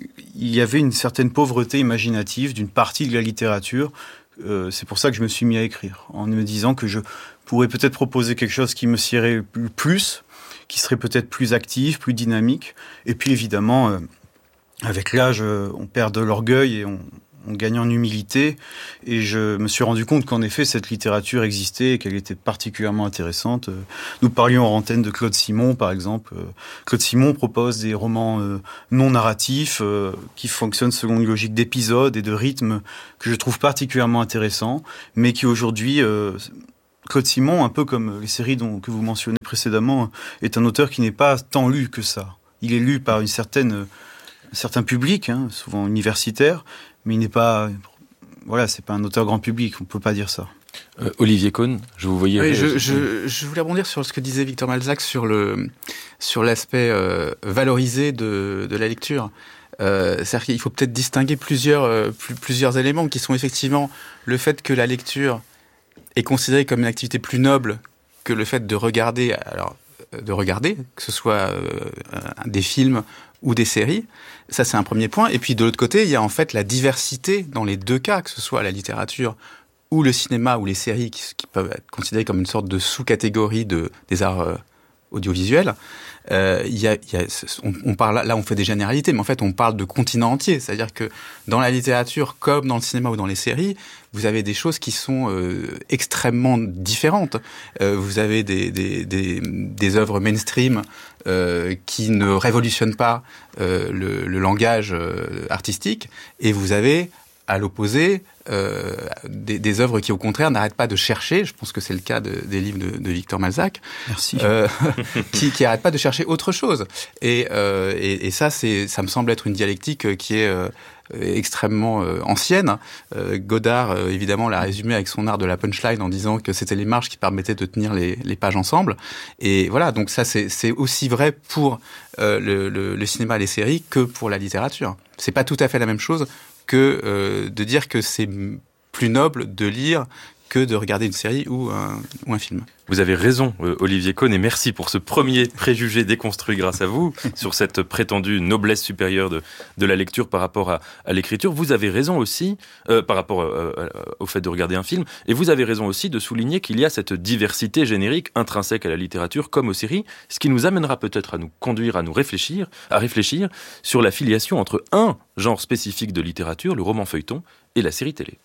il y avait une certaine pauvreté imaginative d'une partie de la littérature. Euh, c'est pour ça que je me suis mis à écrire, en me disant que je pourrais peut-être proposer quelque chose qui me siérait le plus, qui serait peut-être plus actif, plus dynamique. Et puis évidemment, euh, avec l'âge, euh, on perd de l'orgueil et on, on gagne en humilité. Et je me suis rendu compte qu'en effet, cette littérature existait et qu'elle était particulièrement intéressante. Euh, nous parlions en antenne de Claude Simon, par exemple. Euh, Claude Simon propose des romans euh, non narratifs euh, qui fonctionnent selon une logique d'épisodes et de rythme que je trouve particulièrement intéressants, mais qui aujourd'hui... Euh, Claude Simon, un peu comme les séries dont, que vous mentionnez précédemment, est un auteur qui n'est pas tant lu que ça. Il est lu par une certaine, un certain public, hein, souvent universitaire, mais il n'est pas, voilà, c'est pas un auteur grand public. On peut pas dire ça. Euh, Olivier Cohn, je vous voyais. Oui, je, je, je voulais rebondir sur ce que disait Victor Malzac sur le, sur l'aspect euh, valorisé de, de la lecture. Euh, c'est-à-dire qu'il faut peut-être distinguer plusieurs, euh, plus, plusieurs éléments qui sont effectivement le fait que la lecture est considéré comme une activité plus noble que le fait de regarder, alors de regarder, que ce soit euh, des films ou des séries. Ça, c'est un premier point. Et puis, de l'autre côté, il y a en fait la diversité dans les deux cas, que ce soit la littérature ou le cinéma ou les séries qui, qui peuvent être considérées comme une sorte de sous-catégorie de, des arts euh, audiovisuels. Euh, il y a, il y a, on, on parle là, on fait des généralités, mais en fait, on parle de continents entiers. C'est-à-dire que dans la littérature, comme dans le cinéma ou dans les séries, vous avez des choses qui sont euh, extrêmement différentes. Euh, vous avez des, des, des, des œuvres mainstream euh, qui ne révolutionnent pas euh, le, le langage euh, artistique, et vous avez à l'opposé, euh, des, des œuvres qui, au contraire, n'arrêtent pas de chercher, je pense que c'est le cas de, des livres de, de Victor Malzac, Merci. Euh, qui, qui n'arrêtent pas de chercher autre chose. Et, euh, et, et ça, c'est, ça me semble être une dialectique qui est euh, extrêmement euh, ancienne. Euh, Godard, euh, évidemment, l'a résumé avec son art de la punchline en disant que c'était les marges qui permettaient de tenir les, les pages ensemble. Et voilà, donc ça, c'est, c'est aussi vrai pour euh, le, le, le cinéma et les séries que pour la littérature. C'est pas tout à fait la même chose que euh, de dire que c'est plus noble de lire que de regarder une série ou un, ou un film. Vous avez raison, euh, Olivier Cohn, et merci pour ce premier préjugé déconstruit grâce à vous, sur cette prétendue noblesse supérieure de, de la lecture par rapport à, à l'écriture. Vous avez raison aussi, euh, par rapport euh, euh, au fait de regarder un film, et vous avez raison aussi de souligner qu'il y a cette diversité générique intrinsèque à la littérature comme aux séries, ce qui nous amènera peut-être à nous conduire à nous réfléchir, à réfléchir sur la filiation entre un genre spécifique de littérature, le roman feuilleton, et la série télé.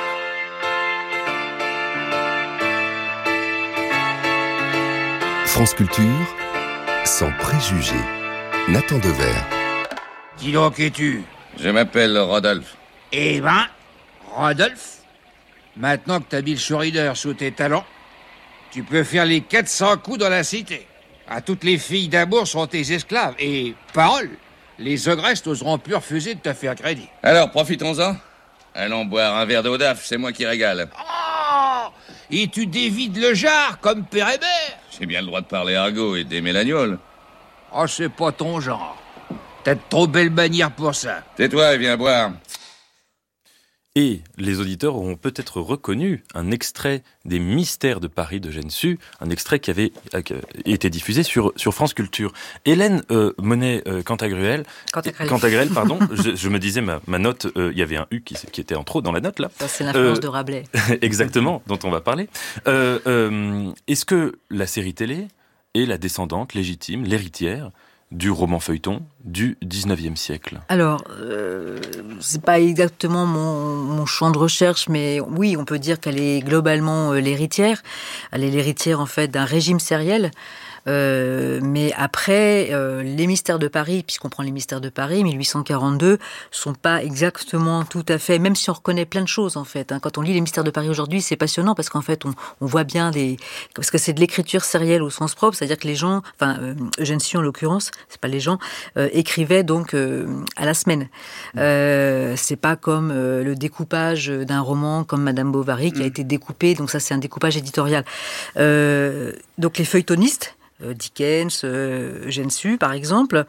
France Culture, sans préjugés. Nathan Dever. Qui donc es-tu? Je m'appelle Rodolphe. Eh ben, Rodolphe, maintenant que t'as Bill Sheridan sous tes talons, tu peux faire les quatre cents coups dans la cité. À toutes les filles d'amour sont tes esclaves. Et, parole, les ogresses n'oseront plus refuser de te faire crédit. Alors, profitons-en. Allons boire un verre d'eau d'af, c'est moi qui régale. Oh! Et tu dévides le jar comme Père Hébert. J'ai bien le droit de parler argot et d'aimer l'agneau. Oh, c'est pas ton genre. T'as de trop belles manières pour ça. Tais-toi et viens boire. Et les auditeurs auront peut-être reconnu un extrait des Mystères de Paris de Gensu, un extrait qui avait euh, été diffusé sur, sur France Culture. Hélène euh, Monet euh, Cantagruel, Cantagruel. Cantagruel, pardon, je, je me disais, ma, ma note, il euh, y avait un U qui, qui était en trop dans la note, là. Ça, c'est l'influence euh, de Rabelais. Exactement, dont on va parler. Euh, euh, est-ce que la série télé est la descendante légitime, l'héritière du roman feuilleton du dix-neuvième siècle? Alors, euh, c'est pas exactement mon, mon champ de recherche, mais oui, on peut dire qu'elle est globalement euh, l'héritière. Elle est l'héritière, en fait, d'un régime sériel. Euh, mais après, euh, les mystères de Paris, puisqu'on prend les mystères de Paris, mille huit cent quarante-deux, sont pas exactement tout à fait, même si on reconnaît plein de choses en fait. Hein. Quand on lit les mystères de Paris aujourd'hui, c'est passionnant parce qu'en fait, on, on voit bien des, parce que c'est de l'écriture sérielle au sens propre, c'est-à-dire que les gens, enfin euh, Eugène Sue en l'occurrence, c'est pas les gens, euh, écrivaient donc euh, à la semaine. Euh, c'est pas comme euh, le découpage d'un roman comme Madame Bovary qui a été découpé, donc ça c'est un découpage éditorial. Euh, donc les feuilletonistes, euh, Dickens, euh, Eugène Sue par exemple.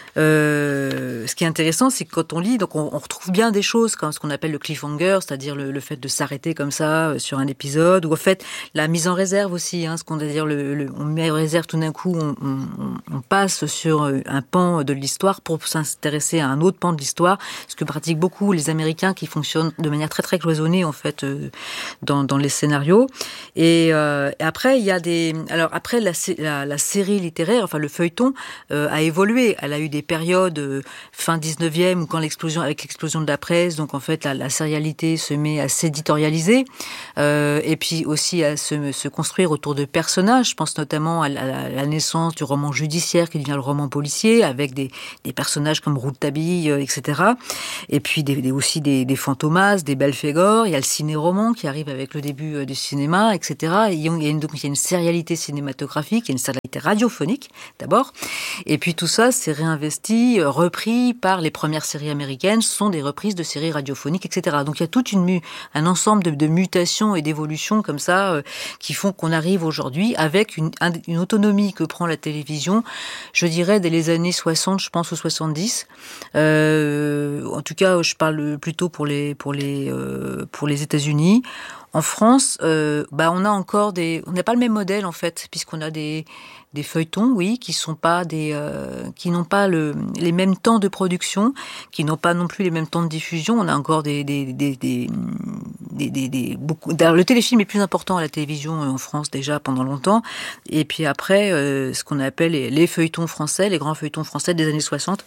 Euh, ce qui est intéressant, c'est que quand on lit, donc on, on retrouve bien des choses comme ce qu'on appelle le cliffhanger, c'est-à-dire le, le fait de s'arrêter comme ça euh, sur un épisode, ou en fait la mise en réserve aussi, hein, ce qu'on veut dire, le, le, on met en réserve tout d'un coup, on, on, on passe sur un pan de l'histoire pour s'intéresser à un autre pan de l'histoire, ce que pratiquent beaucoup les Américains qui fonctionnent de manière très très cloisonnée en fait euh, dans, dans les scénarios. Et, euh, et après il y a des, alors après la, la, la série littéraire, enfin le feuilleton euh, a évolué, elle a eu des périodes euh, fin dix-neuvième, ou quand l'explosion, avec l'explosion de la presse, donc en fait la, la sérialité se met à s'éditorialiser, euh, et puis aussi à se, se construire autour de personnages. Je pense notamment à la, à la naissance du roman judiciaire qui devient le roman policier, avec des, des personnages comme Rouletabille, euh, et cetera. Et puis des, des, aussi des, des Fantomas, des Belphégor. Il y a le ciné-roman qui arrive avec le début euh, du cinéma, et cetera. Et il y a une, donc il y a une sérialité cinématographique, il y a une sérialité radiophonique d'abord, et puis tout ça c'est réinvesti, repris par les premières séries américaines, ce sont des reprises de séries radiophoniques, et cetera. Donc il y a toute une mu- un ensemble de, de mutations et d'évolutions comme ça euh, qui font qu'on arrive aujourd'hui avec une, un, une autonomie que prend la télévision, je dirais dès les années soixante, je pense, ou soixante-dix. Euh, en tout cas, je parle plutôt pour les, pour les, euh, pour les États-Unis. En France, euh, bah on a encore des, on n'a pas le même modèle en fait, puisqu'on a des des feuilletons, oui, qui sont pas des, euh, qui n'ont pas le, les mêmes temps de production, qui n'ont pas non plus les mêmes temps de diffusion. On a encore des des des des, des, des, des beaucoup. D'ailleurs, le téléfilm est plus important à la télévision en France déjà pendant longtemps. Et puis après, euh, ce qu'on appelle les, les feuilletons français, les grands feuilletons français des années soixante,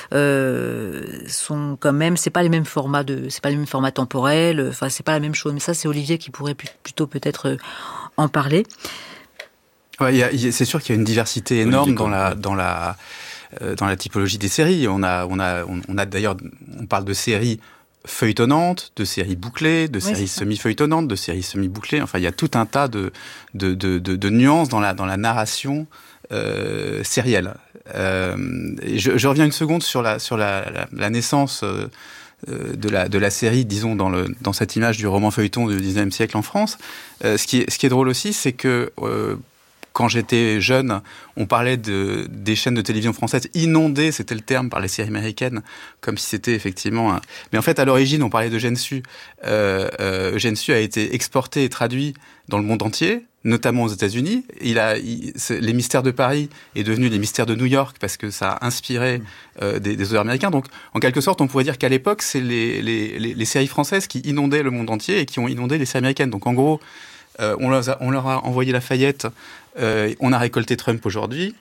euh, sont quand même, c'est pas les mêmes formats de, c'est pas les mêmes formats temporels. Enfin, c'est pas la même chose. Mais ça, c'est Olivier qui pourrait plutôt peut-être en parler. Ouais, y a, y a, c'est sûr qu'il y a une diversité énorme dans la dans la euh, dans la typologie des séries. On a on a on, on a d'ailleurs on parle de séries feuilletonnantes, de séries bouclées, de séries oui, semi-feuilletonnantes, de séries semi-bouclées. Enfin, il y a tout un tas de de de, de, de nuances dans la dans la narration euh, sérielle. Euh, et je, je reviens une seconde sur la sur la la, la naissance. Euh, de la de la série, disons dans le dans cette image du roman feuilleton du dix-neuvième siècle en France. Euh, ce qui est ce qui est drôle aussi, c'est que euh, quand j'étais jeune, on parlait de des chaînes de télévision françaises inondées, c'était le terme, par les séries américaines, comme si c'était effectivement un... Mais en fait, à l'origine, on parlait d'Eugène Sue. Euh, euh, Eugène Sue a été exporté et traduit dans le monde entier, notamment aux États-Unis. Il a, il, les mystères de Paris est devenu les mystères de New York parce que ça a inspiré euh, des, des auteurs américains. Donc, en quelque sorte, on pourrait dire qu'à l'époque, c'est les, les, les, les séries françaises qui inondaient le monde entier et qui ont inondé les séries américaines. Donc, en gros, euh, on, leur a, on leur a envoyé Lafayette, euh, on a récolté Trump aujourd'hui.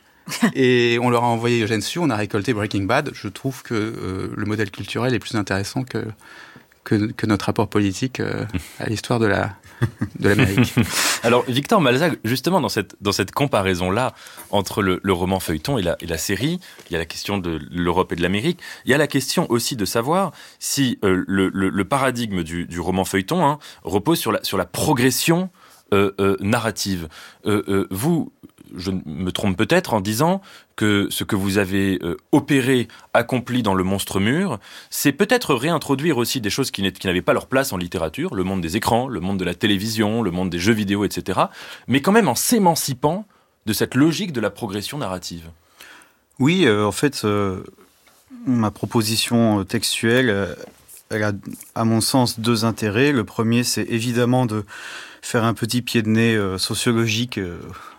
Et on leur a envoyé Eugène Sue, on a récolté Breaking Bad. Je trouve que euh, le modèle culturel est plus intéressant que que, que notre rapport politique euh, à l'histoire de la de l'Amérique. Alors Victor Malzac, justement dans cette dans cette comparaison là entre le, le roman feuilleton et la et la série, il y a la question de l'Europe et de l'Amérique. Il y a la question aussi de savoir si euh, le, le le paradigme du du roman feuilleton hein, repose sur la sur la progression euh, euh, narrative. Euh, euh, vous Je me trompe peut-être en disant que ce que vous avez euh, opéré, accompli dans Le Monstre Mûr, c'est peut-être réintroduire aussi des choses qui, qui n'avaient pas leur place en littérature, le monde des écrans, le monde de la télévision, le monde des jeux vidéo, et cetera, mais quand même en s'émancipant de cette logique de la progression narrative. Oui, euh, en fait, euh, ma proposition textuelle, euh, elle a, à mon sens, deux intérêts. Le premier, c'est évidemment de faire un petit pied de nez euh, sociologique euh,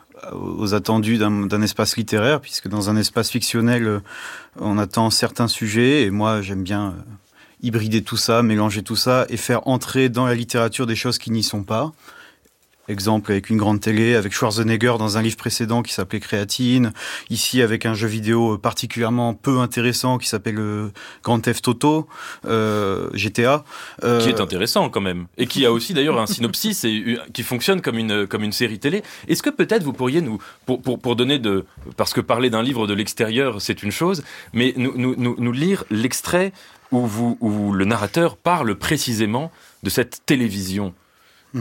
aux attendus d'un, d'un espace littéraire, puisque dans un espace fictionnel, on attend certains sujets, et moi j'aime bien hybrider tout ça, mélanger tout ça, et faire entrer dans la littérature des choses qui n'y sont pas. Exemple avec une grande télé, avec Schwarzenegger dans un livre précédent qui s'appelait Créatine, ici avec un jeu vidéo particulièrement peu intéressant qui s'appelle euh, Grand Theft Auto, euh, G T A. Euh... Qui est intéressant quand même, et qui a aussi d'ailleurs un synopsis et qui fonctionne comme une, comme une série télé. Est-ce que peut-être vous pourriez nous, pour, pour, pour donner de... Parce que parler d'un livre de l'extérieur, c'est une chose, mais nous, nous, nous, nous lire l'extrait où, vous, où le narrateur parle précisément de cette télévision. Mmh.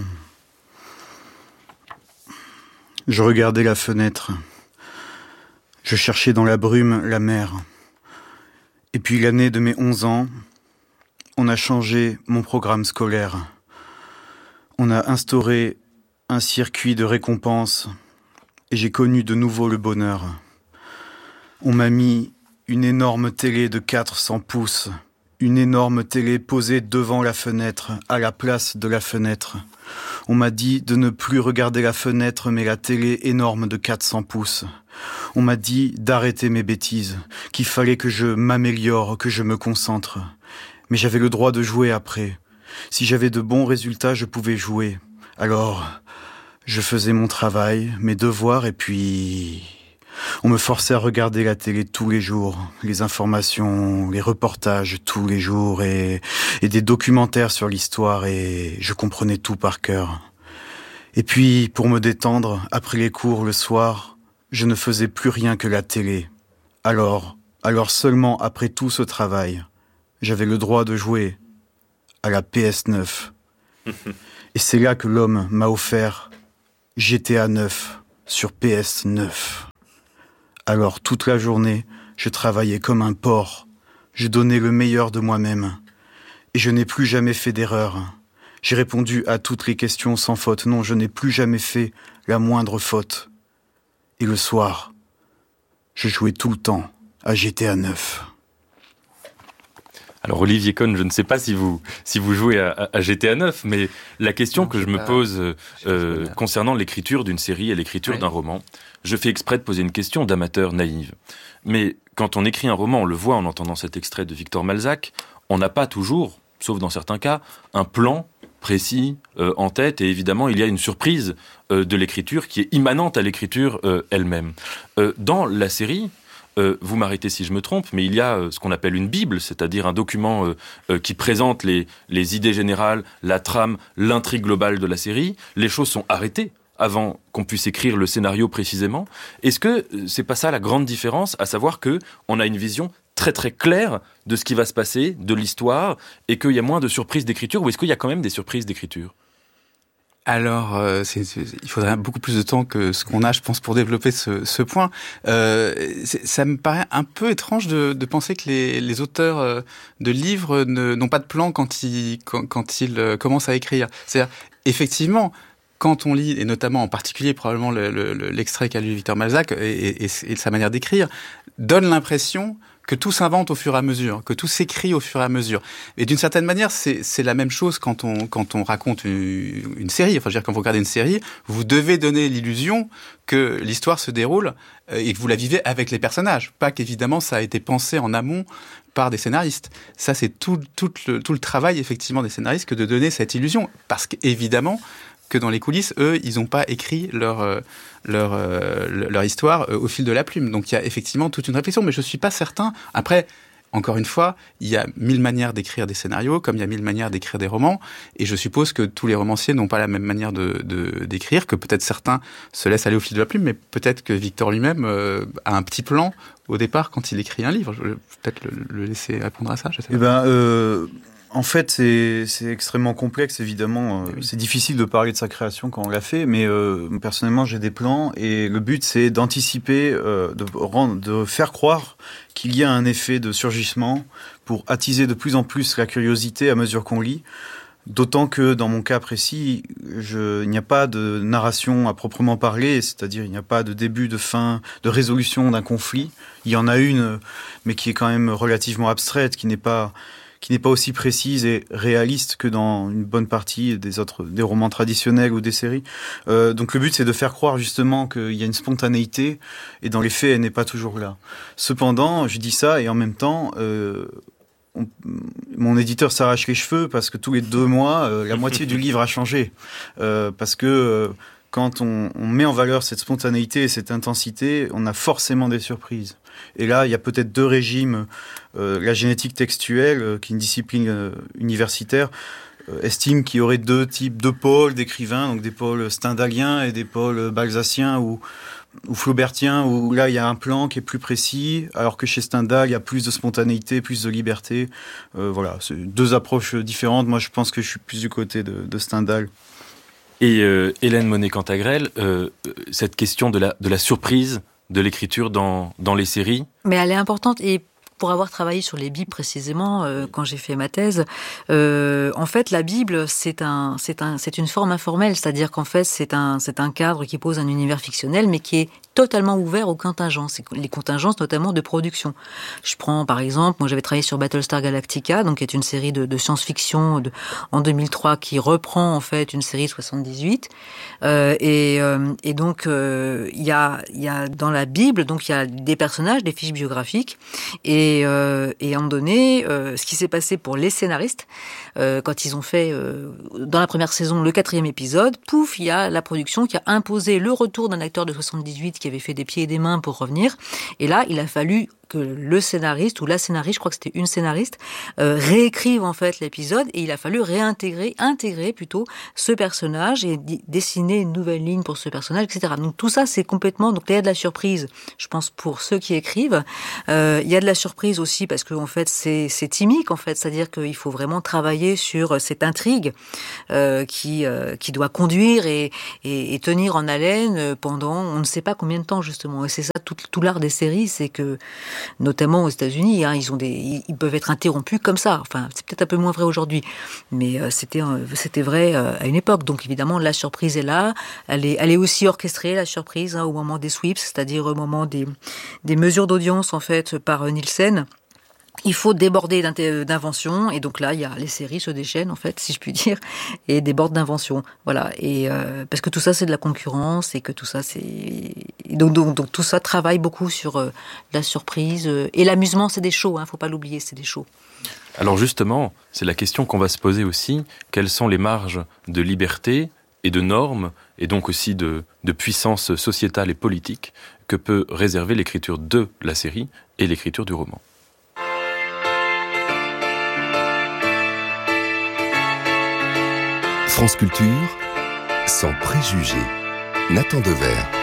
Je regardais la fenêtre. Je cherchais dans la brume la mer. Et puis l'année de mes onze ans, on a changé mon programme scolaire. On a instauré un circuit de récompense et j'ai connu de nouveau le bonheur. On m'a mis une énorme télé de quatre cents pouces, une énorme télé posée devant la fenêtre, à la place de la fenêtre. On m'a dit de ne plus regarder la fenêtre, mais la télé énorme de quatre cents pouces. On m'a dit d'arrêter mes bêtises, qu'il fallait que je m'améliore, que je me concentre. Mais j'avais le droit de jouer après. Si j'avais de bons résultats, je pouvais jouer. Alors, je faisais mon travail, mes devoirs, et puis... On me forçait à regarder la télé tous les jours, les informations, les reportages tous les jours et, et des documentaires sur l'histoire et je comprenais tout par cœur. Et puis, pour me détendre, après les cours le soir, je ne faisais plus rien que la télé. Alors, alors seulement après tout ce travail, j'avais le droit de jouer à la P S neuf. Et c'est là que l'homme m'a offert G T A neuf sur P S neuf. Alors, toute la journée, je travaillais comme un porc. Je donnais le meilleur de moi-même. Et je n'ai plus jamais fait d'erreur. J'ai répondu à toutes les questions sans faute. Non, je n'ai plus jamais fait la moindre faute. Et le soir, je jouais tout le temps à G T A neuf. Alors Olivier Cohn, je ne sais pas si vous si vous jouez à, à G T A neuf, mais la question non, que je me pas, pose euh, concernant l'écriture d'une série et l'écriture oui. d'un roman, je fais exprès de poser une question d'amateur naïve. Mais quand on écrit un roman, on le voit en entendant cet extrait de Victor Malzac, on n'a pas toujours, sauf dans certains cas, un plan précis euh, en tête, et évidemment il y a une surprise euh, de l'écriture qui est immanente à l'écriture euh, elle-même. Euh, dans la série, Euh, vous m'arrêtez si je me trompe, mais il y a euh, ce qu'on appelle une Bible, c'est-à-dire un document euh, euh, qui présente les, les idées générales, la trame, l'intrigue globale de la série. Les choses sont arrêtées avant qu'on puisse écrire le scénario précisément. Est-ce que euh, c'est pas ça la grande différence, à savoir que on a une vision très très claire de ce qui va se passer, de l'histoire, et qu'il y a moins de surprises d'écriture, ou est-ce qu'il y a quand même des surprises d'écriture ? Alors, euh, c'est, c'est, il faudrait beaucoup plus de temps que ce qu'on a, je pense, pour développer ce, ce point. Euh, ça me paraît un peu étrange de, de penser que les, les auteurs de livres ne, n'ont pas de plan quand ils, quand, quand ils commencent à écrire. C'est-à-dire, effectivement, quand on lit, et notamment en particulier probablement le, le, l'extrait qu'a lu Victor Malzac et, et, et sa manière d'écrire, donne l'impression que tout s'invente au fur et à mesure, que tout s'écrit au fur et à mesure. Et d'une certaine manière, c'est, c'est la même chose quand on, quand on raconte une, une série. Enfin, je veux dire, quand vous regardez une série, vous devez donner l'illusion que l'histoire se déroule et que vous la vivez avec les personnages. Pas qu'évidemment, ça a été pensé en amont par des scénaristes. Ça, c'est tout, tout, le, tout le travail, effectivement, des scénaristes que de donner cette illusion. Parce qu'évidemment, que dans les coulisses, eux, ils n'ont pas écrit leur, leur, leur histoire au fil de la plume. Donc il y a effectivement toute une réflexion, mais je ne suis pas certain. Après, encore une fois, il y a mille manières d'écrire des scénarios, comme il y a mille manières d'écrire des romans, et je suppose que tous les romanciers n'ont pas la même manière de, de, d'écrire, que peut-être certains se laissent aller au fil de la plume, mais peut-être que Victor lui-même euh, a un petit plan au départ quand il écrit un livre. Je vais peut-être le, le laisser répondre à ça, je sais pas. Eh ben, euh... En fait, c'est, c'est extrêmement complexe, évidemment. Oui. C'est difficile de parler de sa création quand on l'a fait, mais euh, personnellement, j'ai des plans et le but, c'est d'anticiper, euh, de, rendre, de faire croire qu'il y a un effet de surgissement pour attiser de plus en plus la curiosité à mesure qu'on lit. D'autant que dans mon cas précis, je, il n'y a pas de narration à proprement parler, c'est-à-dire il n'y a pas de début, de fin, de résolution d'un conflit. Il y en a une, mais qui est quand même relativement abstraite, qui n'est pas... qui n'est pas aussi précise et réaliste que dans une bonne partie des autres, des romans traditionnels ou des séries. Euh, donc le but, c'est de faire croire justement qu'il y a une spontanéité, et dans les faits, elle n'est pas toujours là. Cependant, je dis ça, et en même temps, euh, on, mon éditeur s'arrache les cheveux parce que tous les deux mois, euh, la moitié du livre a changé. Euh, parce que euh, quand on, on met en valeur cette spontanéité et cette intensité, on a forcément des surprises. Et là, il y a peut-être deux régimes. Euh, la génétique textuelle, euh, qui est une discipline euh, universitaire, euh, estime qu'il y aurait deux types, deux pôles d'écrivains, donc des pôles stendhaliens et des pôles balsaciens ou, ou flaubertiens, où là, il y a un plan qui est plus précis, alors que chez Stendhal, il y a plus de spontanéité, plus de liberté. Euh, voilà, c'est deux approches différentes. Moi, je pense que je suis plus du côté de, de Stendhal. Et euh, Hélène Monet-Cantagrel, euh, cette question de la, de la surprise de l'écriture dans, dans les séries. Mais elle est importante, et pour avoir travaillé sur les Bibles précisément, euh, quand j'ai fait ma thèse, euh, en fait, la Bible, c'est un, c'est un, c'est une forme informelle, c'est-à-dire qu'en fait, c'est un, c'est un cadre qui pose un univers fictionnel, mais qui est totalement ouvert aux contingences, les contingences notamment de production. Je prends par exemple, moi j'avais travaillé sur Battlestar Galactica, donc qui est une série de, de science-fiction de, en deux mille trois qui reprend en fait une série de soixante-dix-huit, euh, et, euh, et donc il euh, y a, il y a dans la Bible, donc il y a des personnages, des fiches biographiques, et, euh, et à un moment donné, euh, ce qui s'est passé pour les scénaristes, euh, quand ils ont fait euh, dans la première saison le quatrième épisode, pouf, il y a la production qui a imposé le retour d'un acteur de soixante-dix-huit qui avait fait des pieds et des mains pour revenir. Et là, il a fallu que le scénariste ou la scénariste, je crois que c'était une scénariste, euh, réécrive en fait l'épisode, et il a fallu réintégrer, intégrer plutôt ce personnage et d- dessiner une nouvelle ligne pour ce personnage, et cetera. Donc tout ça, c'est complètement, donc il y a de la surprise, je pense, pour ceux qui écrivent. Euh, il y a de la surprise aussi parce que en fait c'est c'est timique en fait, c'est-à-dire qu'il faut vraiment travailler sur cette intrigue euh, qui euh, qui doit conduire et, et et tenir en haleine pendant on ne sait pas combien de temps justement. Et c'est ça tout, tout l'art des séries, c'est que notamment aux États-Unis, hein, ils ont des, ils peuvent être interrompus comme ça. Enfin, c'est peut-être un peu moins vrai aujourd'hui, mais euh, c'était, euh, c'était vrai euh, à une époque. Donc évidemment, la surprise est là. Elle est, elle est aussi orchestrée, la surprise, hein, au moment des sweeps, c'est-à-dire au moment des, des mesures d'audience en fait par euh, Nielsen. Il faut déborder d'inventions, et donc là, il y a les séries se déchaînent en fait, si je puis dire, et débordent d'inventions. Voilà, et euh, parce que tout ça c'est de la concurrence, et que tout ça c'est donc donc, donc tout ça travaille beaucoup sur euh, la surprise euh, et l'amusement. C'est des shows, hein, faut pas l'oublier, c'est des shows. Alors justement, c'est la question qu'on va se poser aussi. Quelles sont les marges de liberté et de normes, et donc aussi de, de puissance sociétale et politique que peut réserver l'écriture de la série et l'écriture du roman? France Culture, sans préjugés. Nathan Dever.